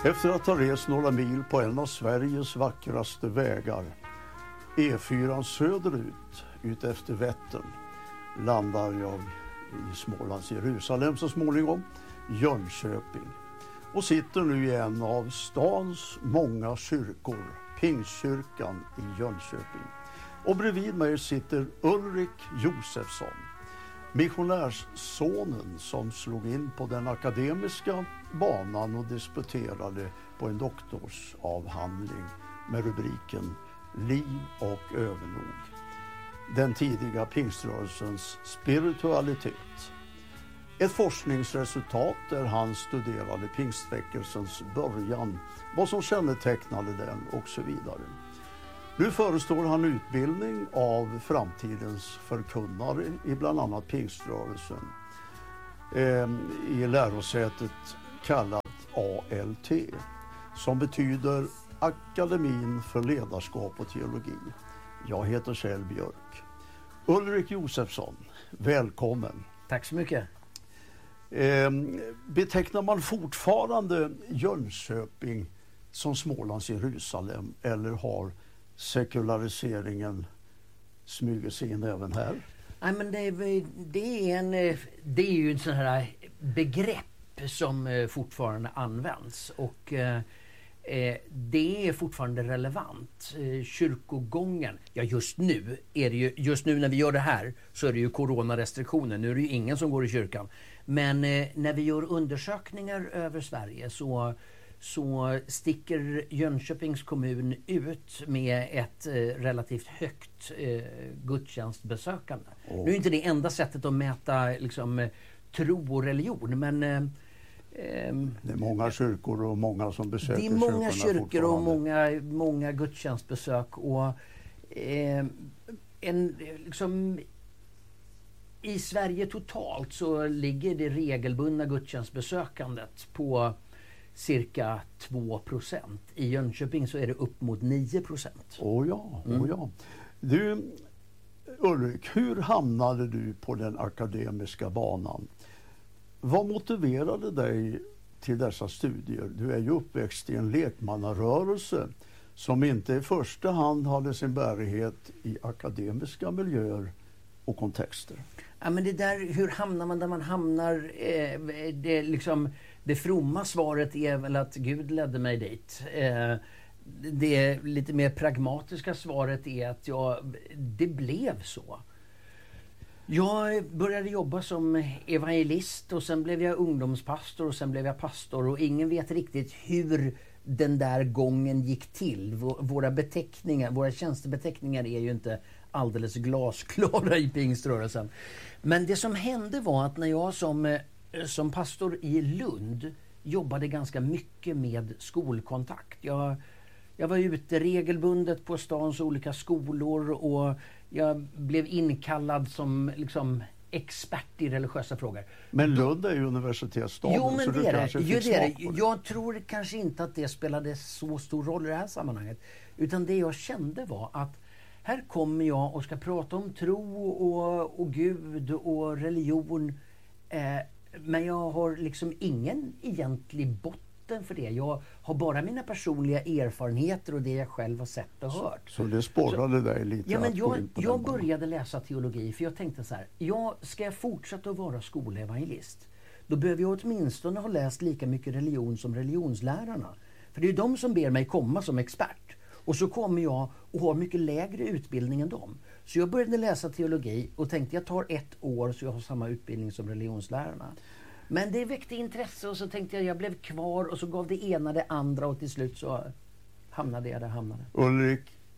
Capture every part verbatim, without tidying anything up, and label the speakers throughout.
Speaker 1: Efter att ha rest några mil på en av Sveriges vackraste vägar, E fyra söderut, ut efter Vättern, landar jag i Smålands Jerusalem så småningom, Jönköping. Och sitter nu i en av stans många kyrkor, Pingstkyrkan i Jönköping. Och bredvid mig sitter Ulrik Josefsson, missionärssonen som slog in på den akademiska banan och disputerade på en doktorsavhandling med rubriken Liv och övernog. Den tidiga pingströrelsens spiritualitet. Ett forskningsresultat där han studerade pingstväckelsens början, vad som kännetecknade den och så vidare. Nu förestår han utbildning av framtidens förkunnare i bland annat pingströrelsen eh, i lärosätet kallat A L T, som betyder Akademin för ledarskap och teologi. Jag heter Kjell Björk. Ulrik Josefsson, välkommen.
Speaker 2: Tack så mycket.
Speaker 1: Eh, betecknar man fortfarande Jönköping som Smålands Jerusalem, eller har sekulariseringen smyger sig in även här?
Speaker 2: Nej, men det, det, är en, det är ju en sån här begrepp som fortfarande används, och eh, det är fortfarande relevant. Kyrkogången, ja just nu är det ju, just nu när vi gör det här så är det ju coronarestriktioner. Nu är det ju ingen som går i kyrkan. Men eh, när vi gör undersökningar över Sverige så så sticker Jönköpings kommun ut med ett eh, relativt högt eh, gudstjänstbesökande. Oh. Nu är inte det enda sättet att mäta liksom, tro och religion, men eh,
Speaker 1: det är många kyrkor och många som besöker.
Speaker 2: Det är många kyrkor och många, många gudstjänstbesök, och eh, en, liksom, i Sverige totalt så ligger det regelbundna gudstjänstbesökandet på cirka två procent. I Jönköping så är det upp mot nio procent.
Speaker 1: Åh ja, åh ja. Du, Ulrik, hur hamnade du på den akademiska banan? Vad motiverade dig till dessa studier? Du är ju uppväxt i en lekmannarörelse som inte i första hand hade sin bärighet i akademiska miljöer och kontexter.
Speaker 2: Ja, men det där, hur hamnar man där man hamnar? Eh, det, liksom, det fromma svaret är väl att Gud ledde mig dit. Eh, det lite mer pragmatiska svaret är att jag, det blev så. Jag började jobba som evangelist, och sen blev jag ungdomspastor, och sen blev jag pastor, och ingen vet riktigt hur den där gången gick till. Våra beteckningar, våra tjänstebeteckningar är ju inte alldeles glasklara i pingströrelsen. Men det som hände var att när jag som, som pastor i Lund jobbade ganska mycket med skolkontakt. Jag, jag var ute regelbundet på stans olika skolor, och jag blev inkallad som liksom expert i religiösa frågor.
Speaker 1: Men Lund är ju universitetsstaden.
Speaker 2: Jo, men
Speaker 1: så
Speaker 2: det är det. Jo, det är det.
Speaker 1: det.
Speaker 2: Jag tror kanske inte att det spelade så stor roll i det här sammanhanget. Utan det jag kände var att här kommer jag och ska prata om tro och, och Gud och religion. Eh, men jag har liksom ingen egentlig botten för det. Jag har bara mina personliga erfarenheter och det jag själv har sett och hört.
Speaker 1: Så, så det spårade så, dig lite?
Speaker 2: Ja, men
Speaker 1: att
Speaker 2: jag,
Speaker 1: gå in på
Speaker 2: jag började läsa teologi för jag tänkte så här. Jag, ska jag fortsätta att vara skolevangelist? Då behöver jag åtminstone ha läst lika mycket religion som religionslärarna. För det är de som ber mig komma som expert. Och så kommer jag och har mycket lägre utbildning än dem. Så jag började läsa teologi och tänkte jag tar ett år så jag har samma utbildning som religionslärarna. Men det väckte intresse och så tänkte jag jag blev kvar och så gav det ena det andra och till slut så hamnade jag där jag hamnade.
Speaker 1: Ulrik,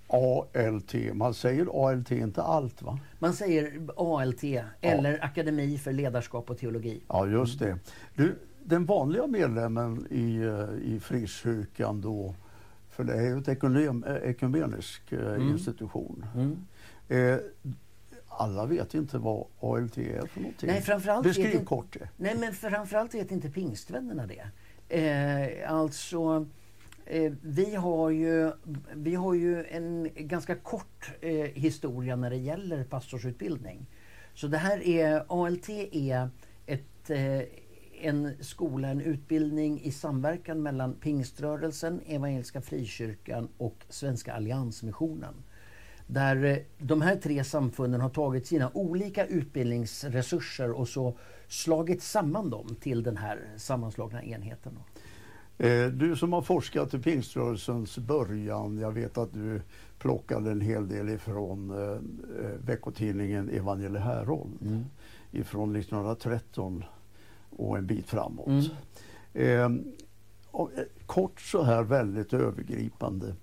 Speaker 1: A L T. Man säger A L T inte allt, va?
Speaker 2: Man säger A L T eller ja. Akademi för ledarskap och teologi.
Speaker 1: Ja, just det. Du, den vanliga medlemmen i, i Frikyrkan då, för det är ju ett ekumenisk mm. institution. Mm. Eh, alla vet inte vad A L T är för någonting.
Speaker 2: Nej, framförallt
Speaker 1: Beskriv
Speaker 2: vet
Speaker 1: kort det.
Speaker 2: Nej, men framförallt vet inte pingstvännerna det. Eh, alltså, eh, vi, har ju, vi har ju en ganska kort eh, historia när det gäller pastorsutbildning. Så det här är, A L T är ett, eh, en skola, en utbildning i samverkan mellan Pingströrelsen, Evangeliska Frikyrkan och Svenska Alliansmissionen. Där de här tre samfunden har tagit sina olika utbildningsresurser och så slagit samman dem till den här sammanslagna enheten.
Speaker 1: Du som har forskat i Pingströrelsens början, jag vet att du plockade en hel del ifrån eh, veckotidningen Evangeli Herold mm. ifrån nittonhundratretton och en bit framåt. Mm. Eh, och, kort så här väldigt övergripande.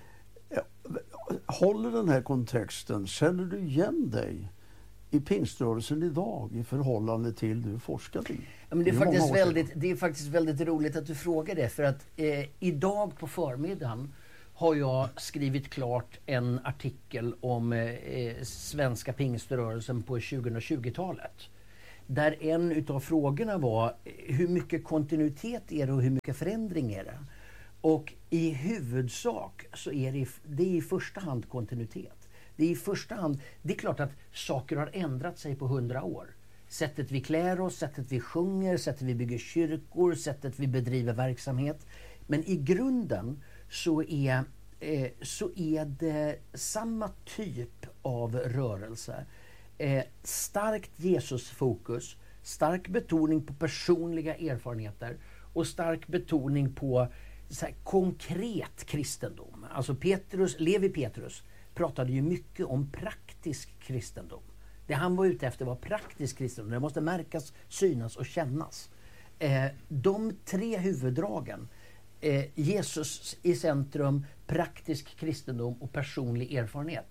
Speaker 1: Håller den här kontexten, känner du igen dig i Pingströrelsen idag i förhållande till du forskade i?
Speaker 2: Ja, men det, är det, är faktiskt väldigt, det är faktiskt väldigt roligt att du frågar det, för att eh, idag på förmiddagen har jag skrivit klart en artikel om eh, svenska pingströrelsen på tjugohundratjugotalet. Där en utav frågorna var hur mycket kontinuitet är det och hur mycket förändring är det? Och i huvudsak så är det, det är i första hand kontinuitet. Det är i första hand, det är klart att saker har ändrat sig på hundra år. Sättet vi klär oss, sättet vi sjunger, sättet vi bygger kyrkor, sättet vi bedriver verksamhet. Men i grunden så är, eh, så är det samma typ av rörelse. Eh, starkt Jesusfokus, stark betoning på personliga erfarenheter och stark betoning på så här, konkret kristendom. Alltså Petrus, Levi Petrus pratade ju mycket om praktisk kristendom. Det han var ute efter var praktisk kristendom. Det måste märkas, synas och kännas. Eh, de tre huvuddragen, eh, Jesus i centrum, praktisk kristendom och personlig erfarenhet,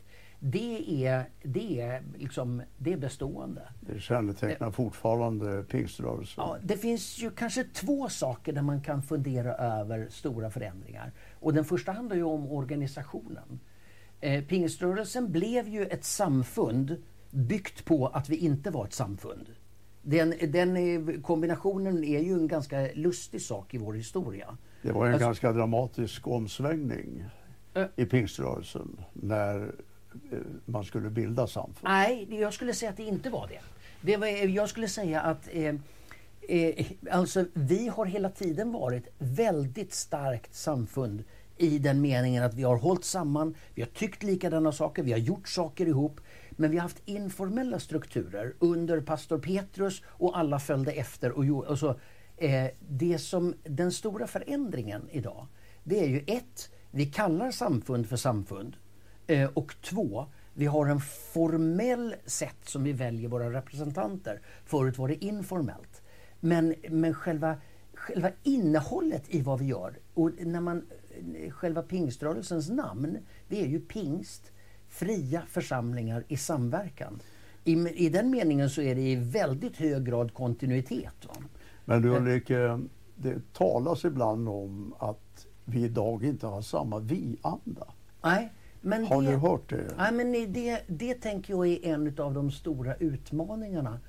Speaker 2: det är, det är, liksom, det är bestående.
Speaker 1: Det kännetecknar eh, fortfarande pingströrelsen.
Speaker 2: Ja, det finns ju kanske två saker där man kan fundera över stora förändringar. Och den första handlar ju om organisationen. Eh, pingströrelsen blev ju ett samfund byggt på att vi inte var ett samfund. Den, den kombinationen är ju en ganska lustig sak i vår historia.
Speaker 1: Det var en
Speaker 2: alltså,
Speaker 1: ganska dramatisk omsvängning äh, i pingströrelsen när eh, man skulle bilda samfund.
Speaker 2: Nej, jag skulle säga att det inte var det. det var, jag skulle säga att eh, eh, alltså, vi har hela tiden varit väldigt starkt samfund i den meningen att vi har hållit samman, vi har tyckt likadana saker, vi har gjort saker ihop. Men vi har haft informella strukturer under pastor Petrus och alla följde efter. Och, och så, eh, det som, den stora förändringen idag, det är ju ett, vi kallar samfund för samfund. Eh, och två, vi har en formell sätt som vi väljer våra representanter. Förut var det informellt. Men, men själva, själva innehållet i vad vi gör, och när man, själva pingströrelsens namn, det är ju pingst. Fria församlingar i samverkan. I, I den meningen så är det i väldigt hög grad kontinuitet. Va?
Speaker 1: Men du Ulrike, det talas ibland om att vi idag inte har samma vi-anda.
Speaker 2: Nej, men
Speaker 1: har
Speaker 2: det,
Speaker 1: du hört det?
Speaker 2: Nej, men det, det tänker jag är en av de stora utmaningarna.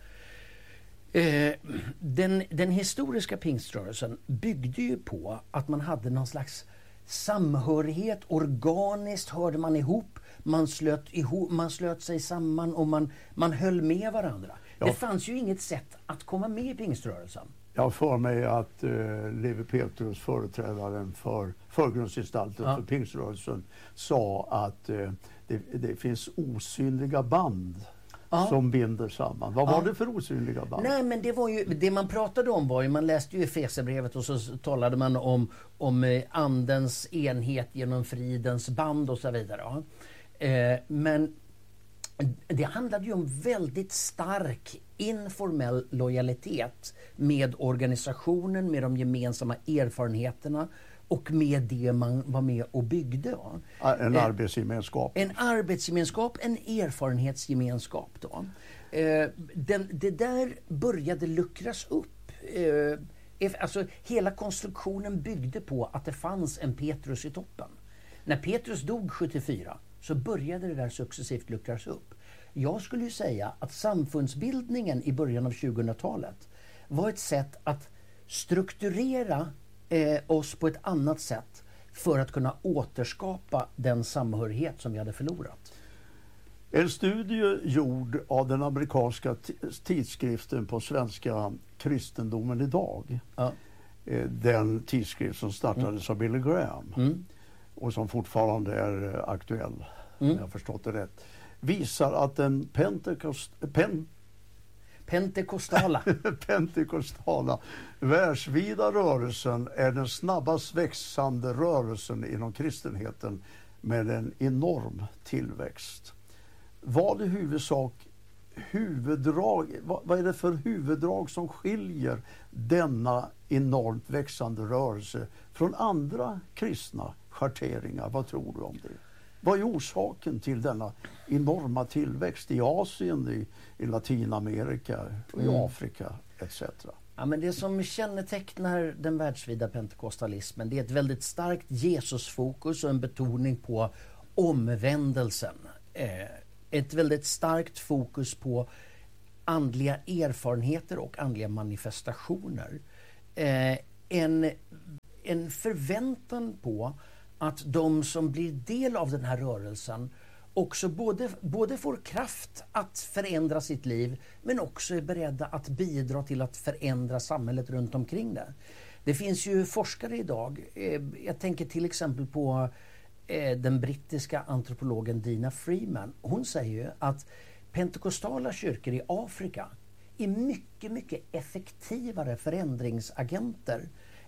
Speaker 2: Eh, den, den historiska pingströrelsen byggde ju på att man hade någon slags samhörighet, organiskt hörde man ihop. Man slöt, ihop, man slöt sig samman och man, man höll med varandra. Ja. Det fanns ju inget sätt att komma med i pingströrelsen.
Speaker 1: Jag får mig att uh, Levi Petrus, företrädaren för förgrundsgestalten ja. för pingströrelsen, sa att uh, det, det finns osynliga band ja. som binder samman. Vad ja. var det för osynliga band?
Speaker 2: Nej, men det var ju, det man pratade om var ju, man läste ju Efesierbrevet och så talade man om, om andens enhet genom fridens band och så vidare. Ja. Eh, men det handlade ju om väldigt stark informell lojalitet med organisationen, med de gemensamma erfarenheterna och med det man var med och byggde. Va?
Speaker 1: En eh, arbetsgemenskap.
Speaker 2: En arbetsgemenskap, en erfarenhetsgemenskap. Då. Eh, den, det där började luckras upp. Eh, alltså, hela konstruktionen byggde på att det fanns en Petrus i toppen. När Petrus dog sjuttiofyra så började det där successivt luckras upp. Jag skulle ju säga att samfundsbildningen i början av tjugohundratalet var ett sätt att strukturera eh, oss på ett annat sätt för att kunna återskapa den samhörighet som vi hade förlorat.
Speaker 1: En studie gjord av den amerikanska tidskriften på svenska Kristendomen idag. Ja. Den tidskrift som startades mm. av Billy Graham mm. och som fortfarande är aktuell, mm. om jag har förstått det rätt, visar att den pentekost, pen,
Speaker 2: pentekostala.
Speaker 1: pentekostala världsvida rörelsen är den snabbast växande rörelsen inom kristenheten med en enorm tillväxt. Vad är huvudsak huvuddrag, vad, vad är det för huvuddrag som skiljer denna enormt växande rörelse från andra kristna schatteringar? Vad tror du om det? Vad är orsaken till denna enorma tillväxt i Asien, i, i Latinamerika, och i mm. Afrika et cetera?
Speaker 2: Ja, men det som kännetecknar den världsvida pentekostalismen, det är ett väldigt starkt Jesusfokus och en betoning på omvändelsen. Eh, ett väldigt starkt fokus på andliga erfarenheter och andliga manifestationer. Eh, en, en förväntan på att de som blir del av den här rörelsen också både, både får kraft att förändra sitt liv, men också är beredda att bidra till att förändra samhället runt omkring det. Det finns ju forskare idag, eh, jag tänker till exempel på eh, den brittiska antropologen Dina Freeman. Hon säger ju att pentekostala kyrkor i Afrika är mycket, mycket effektivare förändringsagenter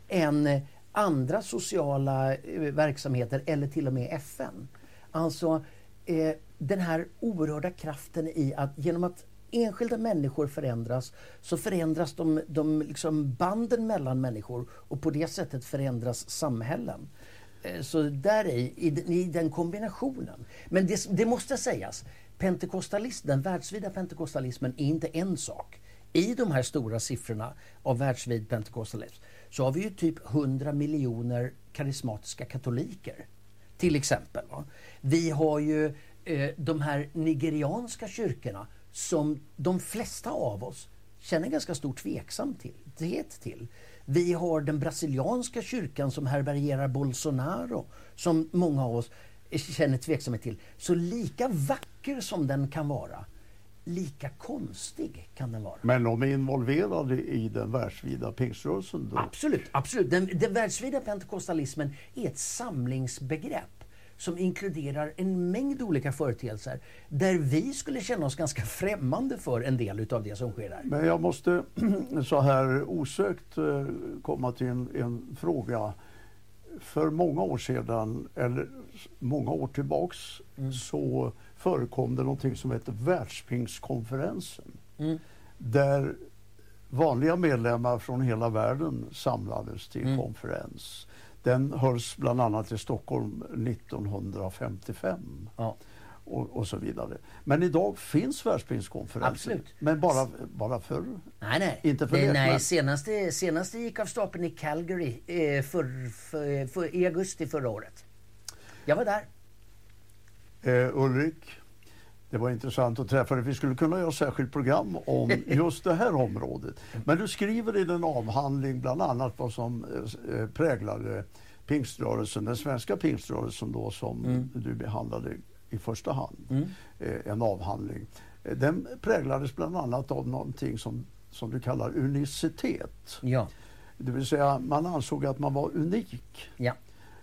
Speaker 2: än andra sociala verksamheter eller till och med F N. Alltså eh, den här oerhörda kraften i att genom att enskilda människor förändras, så förändras de, de liksom banden mellan människor, och på det sättet förändras samhällen. Eh, så där i, i, i den kombinationen. Men det, det måste sägas, pentekostalism, den världsvida pentekostalismen är inte en sak. I de här stora siffrorna av världsvid pentekostalism så har vi ju typ hundra miljoner karismatiska katoliker till exempel. Va? Vi har ju eh, de här nigerianska kyrkorna som de flesta av oss känner ganska stor tveksam till, till. Vi har den brasilianska kyrkan som härbärgerar Bolsonaro, som många av oss känner tveksamhet till. Så lika vacker som den kan vara, lika konstig kan den vara.
Speaker 1: Men de är involverade i den världsvida pingströrelsen då?
Speaker 2: Absolut, absolut. Den, den världsvida pentekostalismen är ett samlingsbegrepp som inkluderar en mängd olika företeelser där vi skulle känna oss ganska främmande för en del av det som sker där.
Speaker 1: Men jag måste så här osökt komma till en, en fråga. För många år sedan, eller många år tillbaks, mm. så förekom det någonting som heter Världspingstkonferensen. Mm. Där vanliga medlemmar från hela världen samlades till mm. konferens. Den hölls bland annat i Stockholm nittonhundrafemtiofem. Ja. Och, och så vidare. Men idag finns Världspingstkonferensen. Absolut. Men bara, bara för...
Speaker 2: Nej, nej.
Speaker 1: Inte för
Speaker 2: det,
Speaker 1: det,
Speaker 2: nej,
Speaker 1: men...
Speaker 2: senaste, senaste gick av stapeln i Calgary eh, för, för, för, i augusti förra året. Jag var där.
Speaker 1: Eh, Ulrik, det var intressant att träffa dig. Vi skulle kunna göra ett särskilt program om just det här området. Men du skriver i den avhandling bland annat vad som eh, präglade pingströrelsen, den svenska pingströrelsen då, som mm. du behandlade i första hand, mm. eh, en avhandling. Eh, den präglades bland annat av någonting som, som du kallar unicitet.
Speaker 2: Ja.
Speaker 1: Det vill säga, man ansåg att man var unik.
Speaker 2: Ja.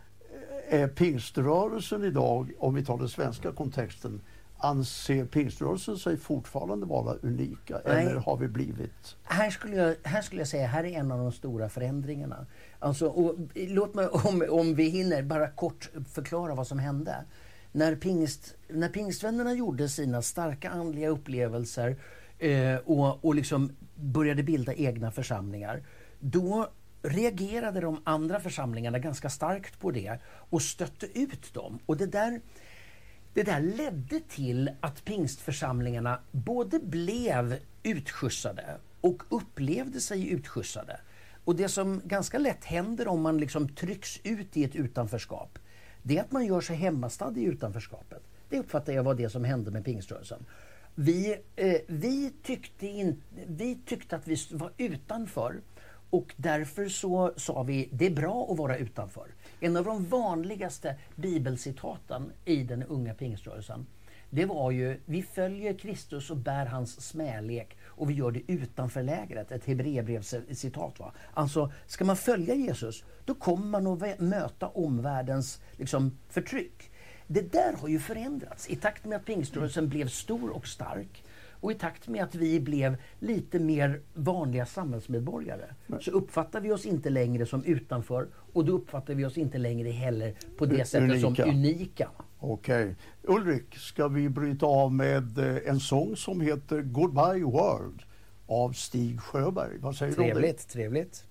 Speaker 1: Är pingströrelsen idag, om vi tar den svenska kontexten, anser pingströrelsen sig fortfarande vara unika? Nej. Eller har vi blivit?
Speaker 2: Här skulle jag, här skulle jag säga, här är en av de stora förändringarna. Alltså, och, låt mig, om, om vi hinner, bara kort förklara vad som hände. När, pingst, när pingstvännerna gjorde sina starka andliga upplevelser eh, och, och liksom började bilda egna församlingar, då reagerade de andra församlingarna ganska starkt på det och stötte ut dem. Och det där, det där ledde till att pingstförsamlingarna både blev utskjutsade och upplevde sig utskjutsade. Och det som ganska lätt händer om man liksom trycks ut i ett utanförskap, det är att man gör sig hemmastad i utanförskapet. Det uppfattar jag var det som hände med pingströrelsen. Vi, eh, vi, tyckte in, vi tyckte att vi var utanför, och därför så sa vi, det är bra att vara utanför. En av de vanligaste bibelcitaten i den unga pingströrelsen, det var ju, vi följer Kristus och bär hans smälek och vi gör det utanför lägret. Ett Hebreerbrevscitat, va? Alltså, ska man följa Jesus, då kommer man att möta omvärldens liksom, förtryck. Det där har ju förändrats i takt med att pingströrelsen blev stor och stark. Och i takt med att vi blev lite mer vanliga samhällsmedborgare så uppfattar vi oss inte längre som utanför och då uppfattar vi oss inte längre heller på det sättet unika. som unika.
Speaker 1: Okej. Ulrik, ska vi bryta av med en sång som heter Goodbye World av Stig Sjöberg? Vad säger
Speaker 2: trevligt,
Speaker 1: du om det?
Speaker 2: Trevligt.